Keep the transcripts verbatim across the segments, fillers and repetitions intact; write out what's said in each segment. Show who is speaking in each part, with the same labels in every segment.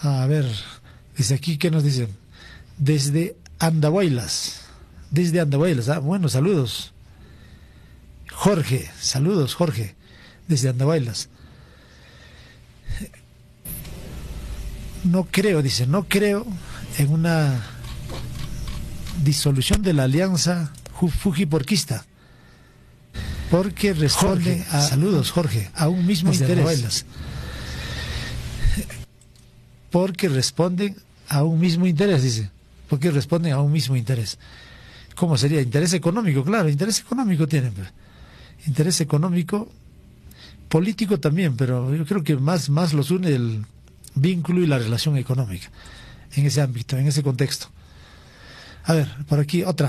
Speaker 1: A ver, dice aquí, ¿qué nos dicen? Desde Andahuaylas. Desde Andahuaylas. Ah, bueno, saludos. Jorge, saludos, Jorge. Desde Andahuaylas. No creo, dice, no creo en una disolución de la alianza fujiporquista, porque responde Jorge, a, saludos Jorge, a un mismo interés. Porque responden a un mismo interés, dice. Porque responden a un mismo interés. ¿Cómo sería? Interés económico, claro, interés económico tienen. Interés económico, político también, pero yo creo que más, más los une el vínculo y la relación económica en ese ámbito, en ese contexto. A ver, por aquí otra.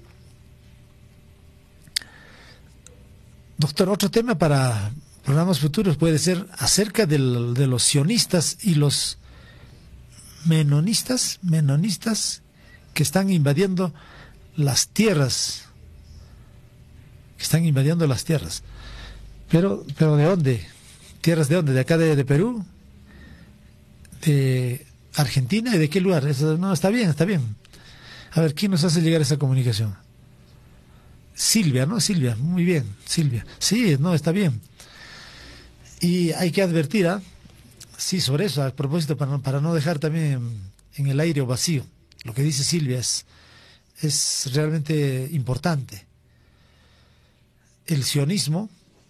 Speaker 1: Doctor, otro tema para programas futuros puede ser acerca del, de los sionistas y los menonistas, menonistas que están invadiendo las tierras, que están invadiendo las tierras. Pero, pero ¿de dónde? ¿Tierras de dónde? ¿De acá de, de Perú? ¿De Argentina? ¿Y de qué lugar? Eso, no, está bien, está bien. A ver, ¿quién nos hace llegar esa comunicación? Silvia, ¿no? Silvia, muy bien, Silvia. Sí, no, está bien. Y hay que advertir, ¿ah? Sí, sobre eso, a propósito, para no, para no dejar también en, en el aire vacío. Lo que dice Silvia es, es realmente importante. El sionismo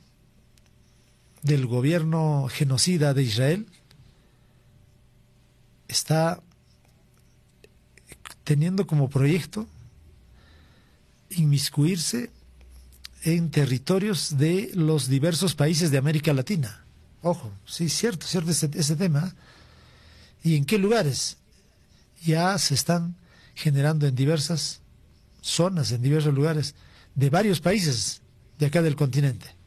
Speaker 1: del gobierno genocida de Israel está teniendo como proyecto inmiscuirse en territorios de los diversos países de América Latina. Ojo, sí, cierto, cierto ese, ese tema. ¿Y en qué lugares? Ya se están generando en diversas zonas, en diversos lugares de varios países de acá del continente.